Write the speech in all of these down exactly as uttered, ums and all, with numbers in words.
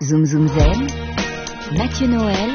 Zoom Zoom Zen, Mathieu Noël,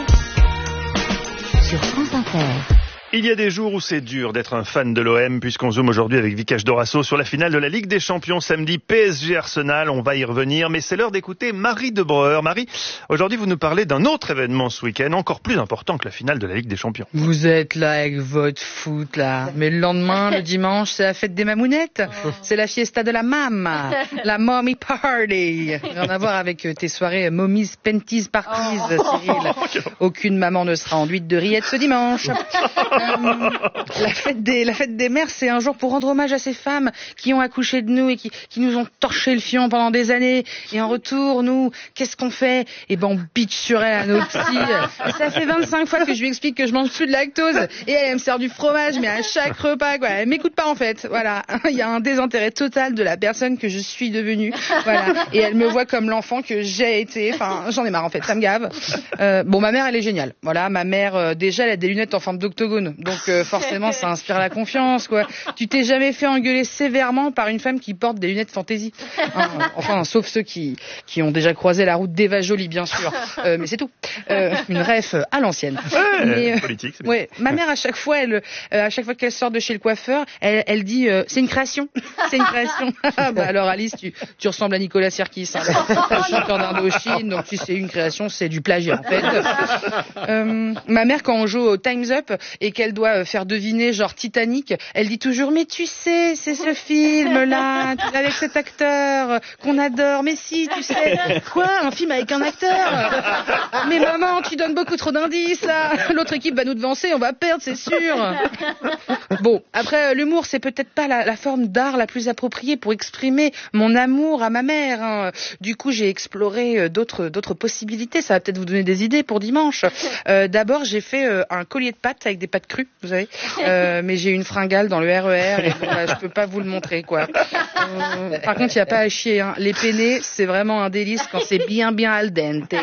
sur France Inter. Il y a des jours où c'est dur d'être un fan de l'O M, puisqu'on zoome aujourd'hui avec Vikash Dorasso sur la finale de la Ligue des Champions samedi, P S G Arsenal. On va y revenir, mais c'est l'heure d'écouter Marie de Breuer. Marie, aujourd'hui vous nous parlez d'un autre événement ce week-end, encore plus important que la finale de la Ligue des Champions. Vous êtes là avec votre foot là, mais le lendemain, le dimanche, c'est la fête des mamounettes. Oh. C'est la fiesta de la mam, la mommy party. Rien à voir avec tes soirées mommies panties parties, oh. Cyril. Aucune maman ne sera enduite de rillettes ce dimanche. Euh, la fête des la fête des mères, c'est un jour pour rendre hommage à ces femmes qui ont accouché de nous et qui qui nous ont torché le fion pendant des années. Et en retour, nous, qu'est-ce qu'on fait? Eh ben, on bitch sur elle à nos petits. Et ça fait vingt-cinq fois que je lui explique que je mange plus de lactose et elle, elle me sert du fromage, mais à chaque repas, quoi. Elle m'écoute pas en fait. Voilà, il y a un désintérêt total de la personne que je suis devenue. Voilà, et elle me voit comme l'enfant que j'ai été. Enfin, j'en ai marre en fait, ça me gave. Euh, bon, ma mère, elle est géniale. Voilà, ma mère, euh, déjà, elle a des lunettes en forme d'octogone. Donc euh, forcément ça inspire la confiance, quoi. Tu t'es jamais fait engueuler sévèrement par une femme qui porte des lunettes fantaisie, hein, enfin sauf ceux qui qui ont déjà croisé la route d'Eva Jolie, bien sûr, euh, mais c'est tout. Euh, une ref à l'ancienne. Ouais, mais, politique. C'est ouais, ma mère à chaque fois, elle, euh, à chaque fois qu'elle sort de chez le coiffeur, elle, elle dit euh, c'est une création, c'est une création. Bah alors Alice, tu tu ressembles à Nicolas Sirkis, hein, le chanteur d'Indochine, donc si c'est une création, c'est du plagiat en fait. Euh, ma mère quand on joue au Time's Up et qu'elle doit faire deviner genre Titanic, elle dit toujours mais tu sais c'est ce film là avec cet acteur qu'on adore, mais si tu sais quoi, un film avec un acteur, mais maman tu donnes beaucoup trop d'indices là, l'autre équipe va nous devancer, on va perdre c'est sûr. Bon après l'humour c'est peut-être pas la, la forme d'art la plus appropriée pour exprimer mon amour à ma mère, hein. Du coup j'ai exploré d'autres d'autres possibilités, ça va peut-être vous donner des idées pour dimanche. Euh, d'abord j'ai fait euh, un collier de pâtes avec des pâtes crues, vous savez, euh, mais j'ai une fringale dans le R E R et bon, là, je peux pas vous le montrer, quoi. Euh, par contre, il y a pas à chier, hein. Les penne, c'est vraiment un délice quand c'est bien bien al dente.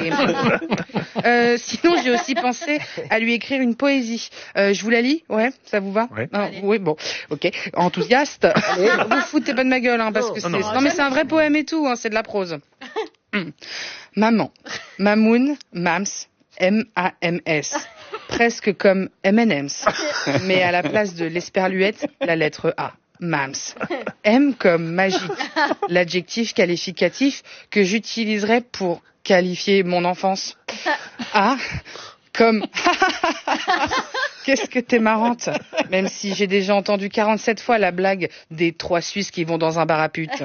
Euh, sinon, j'ai aussi pensé à lui écrire une poésie. Euh, je vous la lis, ouais, ça vous va? Ouais. Ah, oui, bon, ok. Enthousiaste. Allez, vous foutez pas de ma gueule, hein, parce que c'est non, non mais c'est un vrai poème et tout, hein, c'est de la prose. Hum. Maman, Mamoun, Mams, M A M S. Presque comme M and M's, mais à la place de l'esperluette, la lettre A. Mams. M comme magique, l'adjectif qualificatif que j'utiliserais pour qualifier mon enfance. A comme qu'est-ce que t'es marrante, même si j'ai déjà entendu quarante-sept fois la blague des trois Suisses qui vont dans un bar à pute.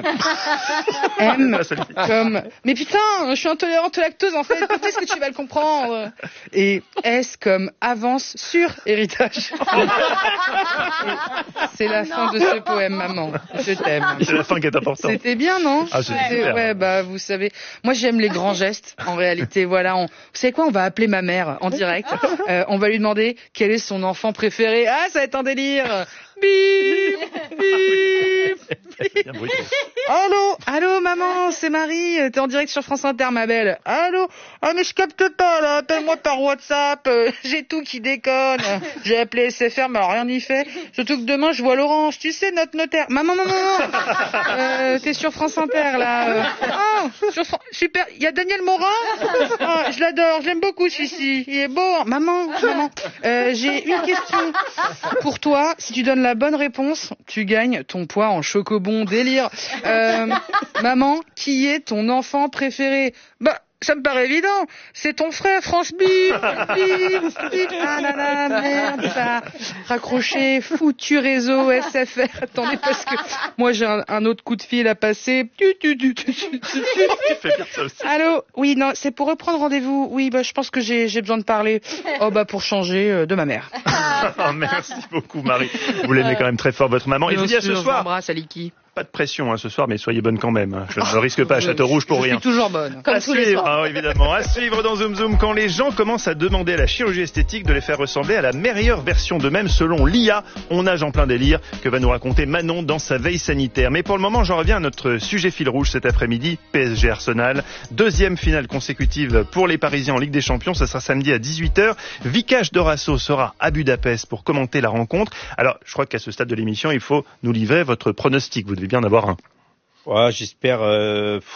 M comme mais putain, je suis intolérante au lactose en fait, peut-être est-ce que tu vas le comprendre. Et S comme avance sur héritage. C'est la fin de ce poème, maman. Je t'aime. C'est la fin qui est importante. C'était bien, non? Ah, c'est super. Ouais, bah vous savez, moi j'aime les grands gestes. En réalité, voilà. On... Vous savez quoi? On va appeler ma mère en direct. Euh, on va lui demander quel est son enfant préféré. Ah, ça va être un délire. Bip, bip, bip. Allô, allô, maman, c'est Marie. T'es en direct sur France Inter, ma belle. Allô. Ah mais je capte pas là. Appelle-moi par WhatsApp. Euh, j'ai tout qui déconne. J'ai appelé S F R, mais alors rien n'y fait. Surtout que demain je vois l'orange. Tu sais notre notaire. Maman, maman, maman. Euh, t'es sur France Inter là. Euh, oh, sur Fran... super. Il y a Daniel Morin. Oh, je l'adore. Je l'aime beaucoup celui-ci. Il est beau. Maman, maman. Euh, j'ai une question pour toi. Si tu donnes la bonne réponse, tu gagnes ton poids en chocobon délire. Euh, maman, qui est ton enfant préféré? Bah, ça me paraît évident. C'est ton frère, France Bip. Bip, bip. Ah là là, merde, ça. Raccroché, foutu réseau S F R. Attendez, parce que moi, j'ai un, un autre coup de fil à passer. Tu, tu, tu, tu, tu, tu. Allô? Oui, non, c'est pour reprendre rendez-vous. Oui, bah, je pense que j'ai, j'ai besoin de parler. Oh, bah, pour changer euh, de ma mère. Merci beaucoup, Marie. Vous l'aimez quand même très fort, votre maman. Et je vous dis à ce soir. J'embrasse Aliki. Pas de pression hein, ce soir, mais soyez bonne quand même. Je ne risque pas à Château Rouge pour je rien. Je suis toujours bonne. Comme à tous suivre, les soirs. Ah, évidemment. À suivre dans Zoom Zoom, quand les gens commencent à demander à la chirurgie esthétique de les faire ressembler à la meilleure version d'eux-mêmes selon l'I A. On nage en plein délire que va nous raconter Manon dans sa veille sanitaire. Mais pour le moment, j'en reviens à notre sujet fil rouge cet après-midi. P S G Arsenal. Deuxième finale consécutive pour les Parisiens en Ligue des Champions. Ça sera samedi à dix-huit heures. Vikash Dorasso sera à Budapest pour commenter la rencontre. Alors, je crois qu'à ce stade de l'émission, il faut nous livrer votre pronostic. Vous devez bien en avoir un. Ouais, j'espère euh,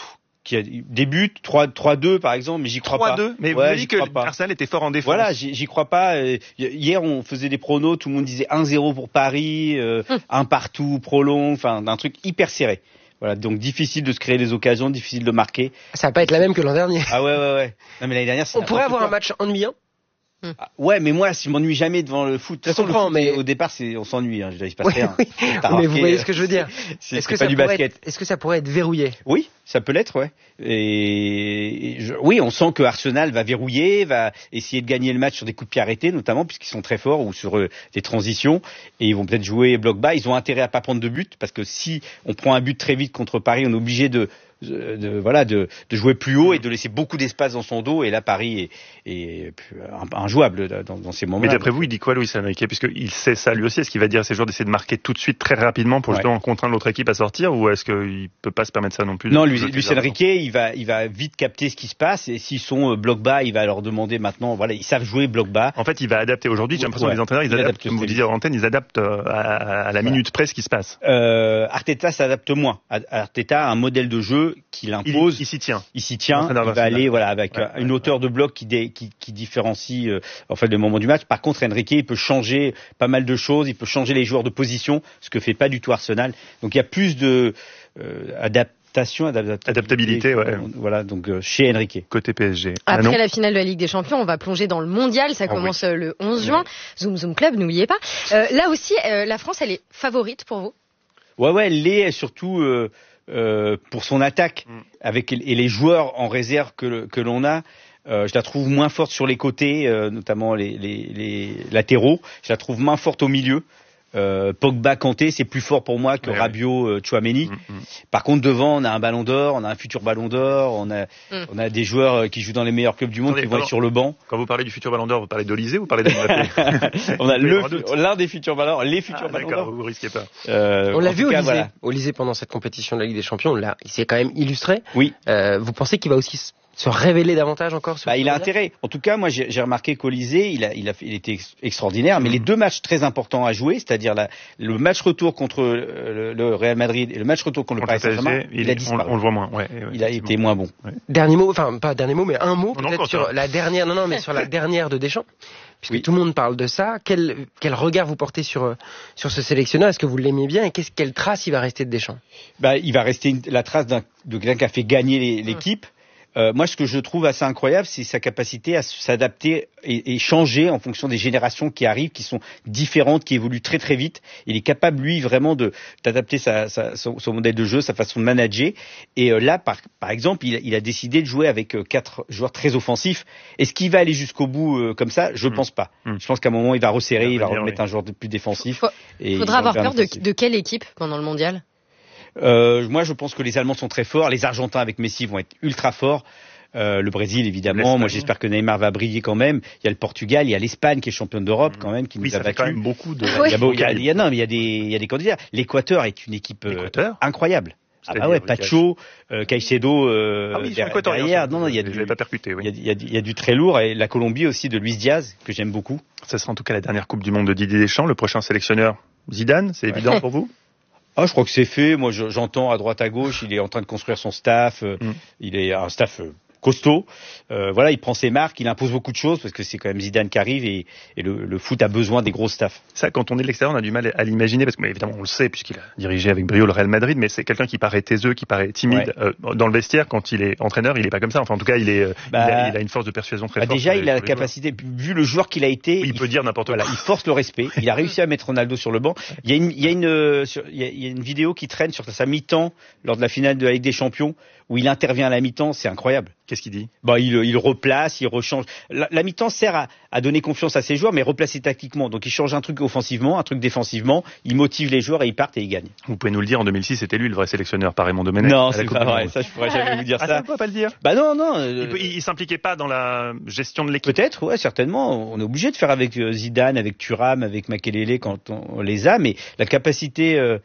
qui a des buts, trois deux par exemple, mais j'y crois trois pas. trois deux Mais ouais, vous avez dit que pas. Arsenal était fort en défense. Voilà, j'y, j'y crois pas. Hier, on faisait des pronos, tout le monde disait un zéro pour Paris, euh, hum. un partout, prolong, enfin, un truc hyper serré. Voilà, donc difficile de se créer des occasions, difficile de marquer. Ça va pas être la même que l'an dernier. Ah ouais, ouais, ouais. Non, mais l'année dernière, c'est on pourrait avoir quoi. un match ennuyant. Ah, ouais, mais moi, je m'ennuie jamais devant le foot. De toute façon, foot, mais au départ, c'est, on s'ennuie. Hein. Il se passe oui, rien. Oui. Mais vous voyez ce que je veux dire. C'est, est-ce c'est que pas ça du basket. Être, est-ce que ça pourrait être verrouillé? Oui, ça peut l'être, ouais. Et, et je, oui, on sent que Arsenal va verrouiller, va essayer de gagner le match sur des coups de pied arrêtés, notamment puisqu'ils sont très forts ou sur euh, des transitions. Et ils vont peut-être jouer bloc bas. Ils ont intérêt à pas prendre de but parce que si on prend un but très vite contre Paris, on est obligé de De, de voilà de, de jouer plus haut et de laisser beaucoup d'espace dans son dos, et là Paris est, est injouable dans, dans ces moments. Mais d'après vous, il dit quoi Luis Enrique, puisqu'il sait ça lui aussi? Est-ce qu'il va dire à ses joueurs d'essayer de marquer tout de suite très rapidement pour ouais. justement contraindre l'autre équipe à sortir, ou est-ce qu'il peut pas se permettre ça non plus? Non, Luis Enrique, il va il va vite capter ce qui se passe, et s'ils sont bloc bas, il va leur demander maintenant, voilà, ils savent jouer bloc bas. En fait, il va adapter. Aujourd'hui, j'ai l'impression ouais. que les entraîneurs ils, ils adaptent, comme vous disiez en antenne, ils adaptent à, à la minute ouais. près ce qui se passe. Euh, Arteta s'adapte moins. Arteta a un modèle de jeu qu'il impose. Il, il s'y tient. Il s'y tient. Il va aller, voilà, avec ouais, une ouais, hauteur ouais. de bloc qui, dé, qui, qui différencie euh, en fait le moment du match. Par contre, Enrique, il peut changer pas mal de choses. Il peut changer les joueurs de position, ce que fait pas du tout Arsenal. Donc il y a plus de euh, adaptation, adaptabilité, adaptabilité, ouais. Voilà, donc euh, chez Enrique. Côté P S G. Après Manon la finale de la Ligue des Champions, on va plonger dans le mondial. Ça commence oh, oui. le onze juin. Oui. Zoom Zoom Club, n'oubliez pas. Euh, là aussi, euh, la France, elle est favorite pour vous? Ouais, ouais, elle l'est, surtout. Euh, Euh, pour son attaque mm. avec et les joueurs en réserve que que l'on a, euh, je la trouve moins forte sur les côtés, euh, notamment les, les les latéraux. Je la trouve moins forte au milieu. Euh, Pogba, Kanté, c'est plus fort pour moi que ouais, Rabiot, ouais. euh, Tchouaméni. Mm, mm. Par contre, devant, on a un Ballon d'Or, on a un futur Ballon d'Or, on a mm. on a des joueurs qui jouent dans les meilleurs clubs du monde. Attendez, qui vont pardon. être sur le banc. Quand vous parlez du futur Ballon d'Or, vous parlez d'Olysée ou vous parlez de Mbappé? On a le, l'un des futurs Ballons, les futurs ah, Ballons d'or. d'Or. Vous risquez pas. Euh, on l'a vu Olysée, voilà. Olysée pendant cette compétition de la Ligue des Champions, là, il s'est quand même illustré. Oui. Euh, vous pensez qu'il va aussi se révéler davantage encore sur bah, il a intérêt. En tout cas, moi, j'ai, j'ai remarqué qu'Olysée, il a, il a, il était ex- extraordinaire. Mais mmh. les deux matchs très importants à jouer, c'est-à-dire la, le match retour contre le, le Real Madrid et le match retour contre, contre le Paris Saint-Germain, il, il a disparu. On, on le voit moins. Ouais, ouais, il a été moins bon. Ouais. Dernier mot, enfin pas dernier mot, mais un mot on peut-être sur ça. la dernière. Non, non, mais sur la dernière de Deschamps, puisque oui. tout le monde parle de ça. Quel, quel regard vous portez sur sur ce sélectionneur? Est-ce que vous l'aimez bien, et qu'est-ce quelle trace il va rester de Deschamps? Bah, il va rester une, la trace d'un, de quelqu'un qui a fait gagner les, l'équipe. Mmh. Euh, moi, ce que je trouve assez incroyable, c'est sa capacité à s'adapter et, et changer en fonction des générations qui arrivent, qui sont différentes, qui évoluent très très vite. Il est capable, lui, vraiment de d'adapter sa, sa, son, son modèle de jeu, sa façon de manager. Et euh, là, par, par exemple, il, il a décidé de jouer avec euh, quatre joueurs très offensifs. Est-ce qu'il va aller jusqu'au bout euh, comme ça? Je mmh. pense pas. Mmh. Je pense qu'à un moment, il va resserrer, il va remettre oui. un joueur de plus défensif. Il faudra avoir peur de, de quelle équipe pendant le mondial? Euh, moi, je pense que les Allemands sont très forts. Les Argentins avec Messi vont être ultra forts. Euh, le Brésil, évidemment. L'Espagne. Moi, j'espère que Neymar va briller quand même. Il y a le Portugal, il y a l'Espagne qui est championne d'Europe quand même, qui oui, nous a battu. Quand même beaucoup de. Il y a, beau, il y a, il y a non, mais il y a des, il y a des candidats. L'Équateur est une équipe euh, incroyable. Ah bah ouais, Pacho, euh, Caicedo euh, ah oui, derrière. derrière. Non, non, il y a du, pas percuté, oui. il y a, il y a, il y a du très lourd, et la Colombie aussi de Luis Diaz que j'aime beaucoup. Ça sera en tout cas la dernière Coupe du Monde de Didier Deschamps. Le prochain sélectionneur, Zidane, c'est ouais. évident pour vous? Ah, je crois que c'est fait. Moi, je, j'entends à droite à gauche, il est en train de construire son staff. Euh, mm. Il est un staff euh, costaud. Euh, voilà, il prend ses marques, il impose beaucoup de choses parce que c'est quand même Zidane qui arrive, et, et le, le foot a besoin des gros staffs. Ça, quand on est de l'extérieur, on a du mal à l'imaginer parce que, mais évidemment, on le sait puisqu'il a dirigé avec brio le Real Madrid, mais c'est quelqu'un qui paraît taiseux, qui paraît timide ouais. euh, dans le vestiaire. Quand il est entraîneur, il est pas comme ça. Enfin, en tout cas, il est, bah, il, a, il a une force de persuasion très bah forte. Déjà, il a la capacité, vu le joueur qu'il a été, oui, il, il peut dire n'importe quoi. Voilà, il force le respect. Il a réussi à mettre Ronaldo sur le banc. Il y a une, il y a une, euh, sur, il, y a, il y a une vidéo qui traîne sur sa mi-temps lors de la finale de la Ligue des Champions, où il intervient à la mi-temps. C'est incroyable. Qu'est-ce qu'il dit? Bah, il, il replace, il rechange. La, la mi-temps sert à, à donner confiance à ses joueurs, mais replacer tactiquement. Donc, il change un truc offensivement, un truc défensivement. Il motive les joueurs et ils partent et ils gagnent. Vous pouvez nous le dire, en deux mille six, c'était lui le vrai sélectionneur par Raymond Domenech. Non, c'est pas vrai. Ça, je pourrais jamais vous dire ah, ça. Ça, on peut pas le dire. Bah non, non. Euh... Il, peut, il, il s'impliquait pas dans la gestion de l'équipe. Peut-être, ouais, certainement. On est obligé de faire avec Zidane, avec Thuram, avec Makelele quand on, on les a, mais la capacité. Euh,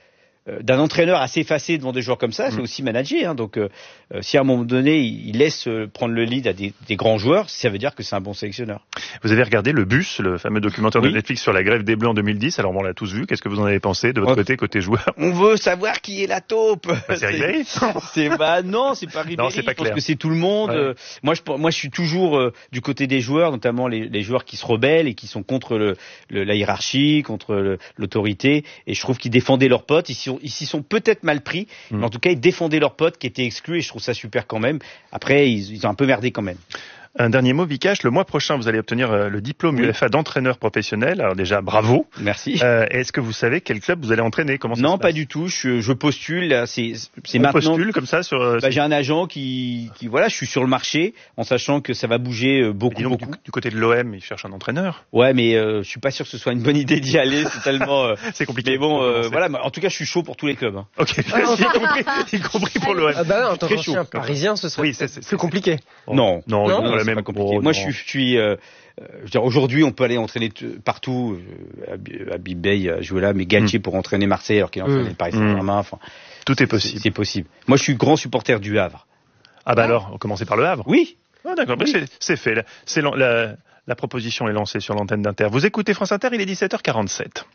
d'un entraîneur assez effacé devant des joueurs comme ça, c'est mmh. aussi manager. Hein, donc, euh, si à un moment donné, il laisse prendre le lead à des, des grands joueurs, ça veut dire que c'est un bon sélectionneur. Vous avez regardé Le Bus, le fameux documentaire oui. de Netflix sur la grève des Bleus en deux mille dix. Alors, bon, on l'a tous vu. Qu'est-ce que vous en avez pensé de votre oh. côté, côté joueur? On veut savoir qui est la taupe. Bah, c'est Ribéry. C'est bah non, c'est pas Ribéry. Non, c'est pas clair. Parce que c'est tout le monde. Ouais. Euh, moi, je moi, je suis toujours euh, du côté des joueurs, notamment les, les joueurs qui se rebellent et qui sont contre le, le la hiérarchie, contre le, l'autorité. Et je trouve qu'ils défendaient leurs potes. Ils s'y sont, sont peut-être mal pris, mmh. mais en tout cas, ils défendaient leurs potes qui étaient exclus et je trouve ça super quand même. Après, ils, ils ont un peu merdé quand même. Un dernier mot, Vikash. Le mois prochain, vous allez obtenir euh, le diplôme oui. U F A d'entraîneur professionnel. Alors déjà, bravo. Merci. Euh, est-ce que vous savez quel club vous allez entraîner? Comment ça Non, se pas passe? du tout. Je, je postule. Là, c'est, c'est On maintenant. postule comme ça sur. Euh, bah, j'ai un agent qui, qui, voilà, je suis sur le marché, en sachant que ça va bouger beaucoup, donc, beaucoup. Du, du côté de l'O M, ils cherchent un entraîneur. Ouais, mais euh, je suis pas sûr que ce soit une bonne idée d'y aller. C'est tellement. Euh, c'est compliqué. Mais bon, euh, voilà. En tout cas, je suis chaud pour tous les clubs. Hein. Ok. y, compris, y compris pour l'O M. Ah bah ouais, en tant qu'ancien parisien, ce serait oui, c'est, c'est, plus c'est, compliqué. Bon. Non, non, non, non, non c'est même pas compliqué. Moi, je suis. Euh, Euh, je veux dire, aujourd'hui, on peut aller entraîner t- partout. Euh, Habib Bey a joué là, mais Galtier mmh. pour entraîner Marseille alors qu'il entraînait mmh. le Paris Saint-Germain. Enfin, tout est possible. C'est, c'est possible. Moi, je suis grand supporter du Havre. Ah bah ah. alors, on commence par le Havre. Oui. Ah, d'accord, oui. bah, c'est, c'est fait. C'est la, la, la proposition est lancée sur l'antenne d'Inter. Vous écoutez France Inter, il est dix-sept heures quarante-sept.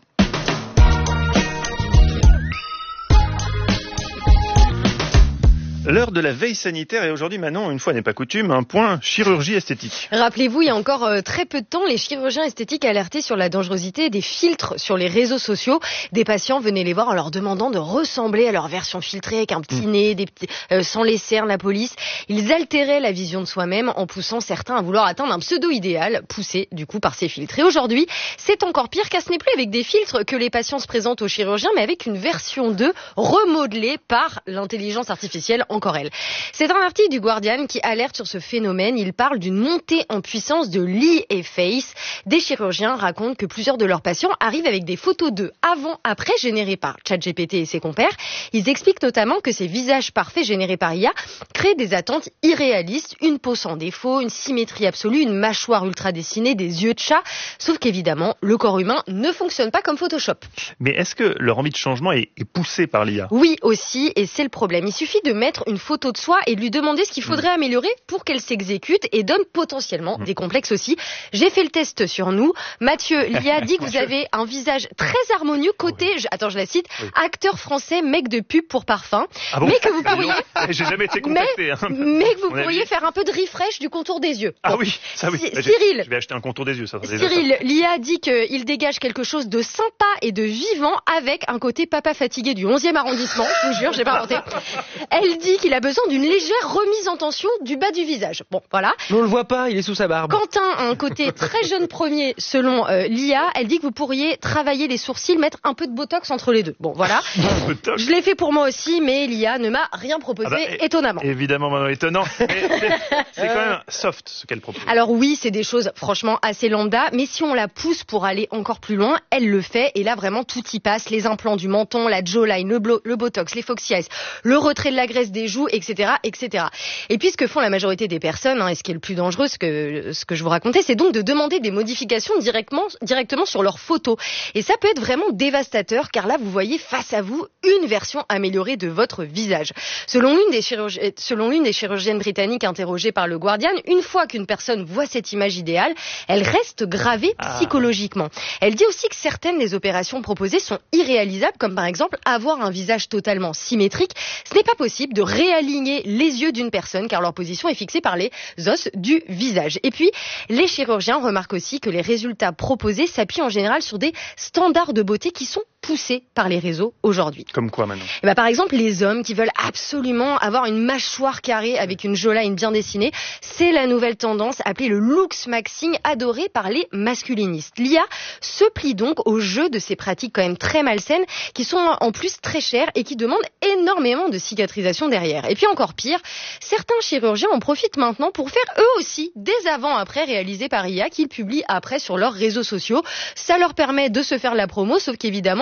L'heure de la veille sanitaire et aujourd'hui, Manon, une fois n'est pas coutume, un point chirurgie esthétique. Rappelez-vous, il y a encore euh, très peu de temps, les chirurgiens esthétiques alertaient sur la dangerosité des filtres sur les réseaux sociaux. Des patients venaient les voir en leur demandant de ressembler à leur version filtrée avec un petit mmh. nez, des petits, euh, sans les cernes, la police. Ils altéraient la vision de soi-même en poussant certains à vouloir atteindre un pseudo-idéal, poussé du coup par ces filtres. Et aujourd'hui, c'est encore pire car ce n'est plus avec des filtres que les patients se présentent aux chirurgiens, mais avec une version d'eux remodelée par l'intelligence artificielle. Encore elle. C'est un article du Guardian qui alerte sur ce phénomène. Il parle d'une montée en puissance de l'E et Face. Des chirurgiens racontent que plusieurs de leurs patients arrivent avec des photos d'eux avant-après générées par ChatGPT et ses compères. Ils expliquent notamment que ces visages parfaits générés par I A créent des attentes irréalistes, une peau sans défaut, une symétrie absolue, une mâchoire ultra dessinée, des yeux de chat. Sauf qu'évidemment, le corps humain ne fonctionne pas comme Photoshop. Mais est-ce que leur envie de changement est, est poussée par l'I A? Oui, aussi, et c'est le problème. Il suffit de mettre une photo de soi et de lui demander ce qu'il faudrait mmh. améliorer pour qu'elle s'exécute et donne potentiellement mmh. des complexes aussi. J'ai fait le test sur nous. Mathieu, l'I A dit que vous avez un visage très harmonieux côté, oui. je, attends je la cite, oui. acteur français, mec de pub pour parfum. Ah bon mais que vous pourriez, j'ai jamais été contacté. Mais, hein. mais que vous On pourriez faire un peu de refresh du contour des yeux. Ah bon. oui, ça oui. C- bah, Cyril, je vais acheter un contour des yeux. Ça, Cyril, ça. l'I A dit qu'il dégage quelque chose de sympa et de vivant avec un côté papa fatigué du onzième arrondissement. Je vous jure, j'ai pas inventé. Elle dit qu'il a besoin d'une légère remise en tension du bas du visage. Bon, voilà. Mais on le voit pas, il est sous sa barbe. Quentin a un côté très jeune premier selon euh, l'I A. Elle dit que vous pourriez travailler les sourcils, mettre un peu de botox entre les deux. Bon, voilà. Je l'ai fait pour moi aussi, mais l'I A ne m'a rien proposé, ah bah, étonnamment. Évidemment, Manon, étonnant. Mais c'est quand même soft ce qu'elle propose. Alors oui, c'est des choses franchement assez lambda, mais si on la pousse pour aller encore plus loin, elle le fait. Et là, vraiment, tout y passe. Les implants du menton, la jawline, le, blo- le botox, les foxy eyes, le retrait de la graisse des joues, et cetera, et cetera. Et puis, ce que font la majorité des personnes, hein, et ce qui est le plus dangereux, ce que, ce que je vous racontais, c'est donc de demander des modifications directement, directement sur leurs photos. Et ça peut être vraiment dévastateur, car là, vous voyez face à vous une version améliorée de votre visage. Selon l'une des, chirurgi- selon l'une des chirurgiennes britanniques interrogées par le Guardian, une fois qu'une personne voit cette image idéale, elle reste gravée psychologiquement. Elle dit aussi que certaines des opérations proposées sont irréalisables, comme par exemple avoir un visage totalement symétrique. Ce n'est pas possible de réaligner les yeux d'une personne, car leur position est fixée par les os du visage. Et puis, les chirurgiens remarquent aussi que les résultats proposés s'appuient en général sur des standards de beauté qui sont poussés par les réseaux aujourd'hui. Comme quoi maintenant? Et bah, par exemple, les hommes qui veulent absolument avoir une mâchoire carrée avec une jawline bien dessinée, c'est la nouvelle tendance appelée le looks maxing, adorée par les masculinistes. L'I A se plie donc au jeu de ces pratiques quand même très malsaines, qui sont en plus très chères et qui demandent énormément de cicatrisation derrière. Et puis encore pire, certains chirurgiens en profitent maintenant pour faire eux aussi des avant-après réalisés par I A qu'ils publient après sur leurs réseaux sociaux. Ça leur permet de se faire la promo, sauf qu'évidemment,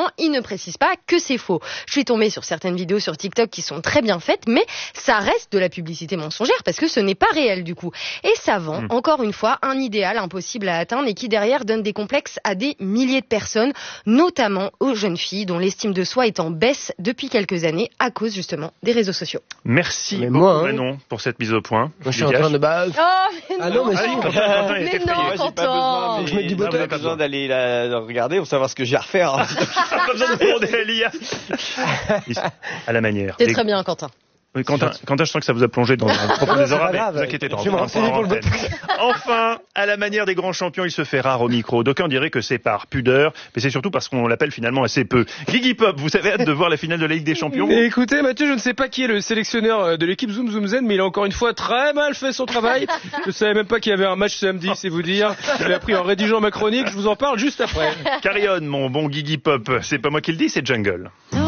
Cependant, il ne précise pas que c'est faux. Je suis tombée sur certaines vidéos sur TikTok qui sont très bien faites, mais ça reste de la publicité mensongère parce que ce n'est pas réel du coup. Et ça vend, mmh. encore une fois, un idéal impossible à atteindre et qui derrière donne des complexes à des milliers de personnes, notamment aux jeunes filles dont l'estime de soi est en baisse depuis quelques années à cause justement des réseaux sociaux. Merci mais beaucoup moi, hein. Manon pour cette mise au point. Moi, je suis en train de... Bah... Oh, mais non, ah non, mais Allez, si. Quentin, Quentin, il mais était non, effrayé. Moi, j'ai pas besoin, mais Je mets du j'ai pas botox. besoin d'aller la regarder pour savoir ce que j'ai à refaire. Hein. Pas besoin de demander à l'I A. À la manière. c'est Des- très bien, Quentin. Oui, Quentin, Quentin, je sens que ça vous a plongé dans un propos Non, c'est déshonorable, pas mais grave. ne vous inquiétez pas. Je vais me on renseigner pourra en pour le antenne. Enfin, à la manière des grands champions, il se fait rare au micro. D'aucuns diraient que c'est par pudeur, mais c'est surtout parce qu'on l'appelle finalement assez peu. Guigui Pop, vous avez hâte de voir la finale de la Ligue des Champions? Et écoutez, Mathieu, je ne sais pas qui est le sélectionneur de l'équipe Zoom Zoom Zen, mais il a encore une fois très mal fait son travail. Je savais même pas qu'il y avait un match samedi, c'est vous dire. Je l'ai appris en rédigeant ma chronique, je vous en parle juste après. Carillonne, mon bon Guigui Pop. C'est pas moi qui le dis, c'est Jungle. Oh,